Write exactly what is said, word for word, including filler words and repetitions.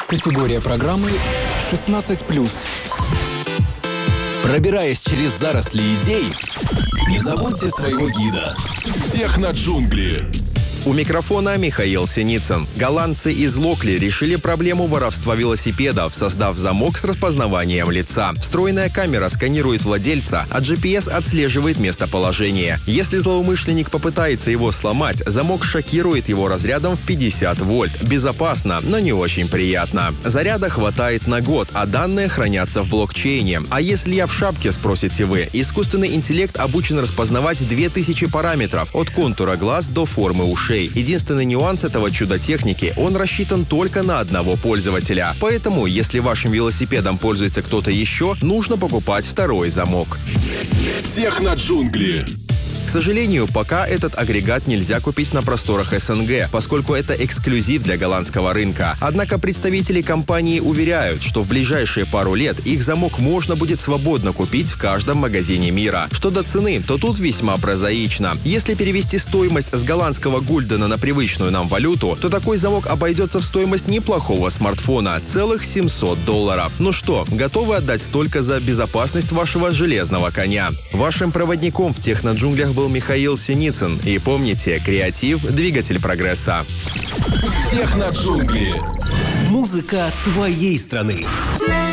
Категория программы шестнадцать плюс. Пробираясь через заросли идей, не забудьте своего гида. Техноджунгли. У микрофона Михаил Синицын. Голландцы из Локли решили проблему воровства велосипедов, создав замок с распознаванием лица. Встроенная камера сканирует владельца, а джи пи эс отслеживает местоположение. Если злоумышленник попытается его сломать, замок шокирует его разрядом в пятьдесят вольт. Безопасно, но не очень приятно. Заряда хватает на год, а данные хранятся в блокчейне. А если я в шапке, спросите вы, искусственный интеллект обучен распознавать две тысячи параметров, от контура глаз до формы ушей. Единственный нюанс этого чуда техники – он рассчитан только на одного пользователя. Поэтому, если вашим велосипедом пользуется кто-то еще, нужно покупать второй замок. Техноджунгли. К сожалению, пока этот агрегат нельзя купить на просторах эс эн гэ, поскольку это эксклюзив для голландского рынка. Однако представители компании уверяют, что в ближайшие пару лет их замок можно будет свободно купить в каждом магазине мира. Что до цены, то тут весьма прозаично. Если перевести стоимость с голландского гульдена на привычную нам валюту, то такой замок обойдется в стоимость неплохого смартфона – целых семьсот долларов. Ну что, готовы отдать столько за безопасность вашего железного коня? Вашим проводником в техноджунглях был Михаил Синицын. И помните, креатив – двигатель прогресса. Техноджунгли. Музыка твоей страны.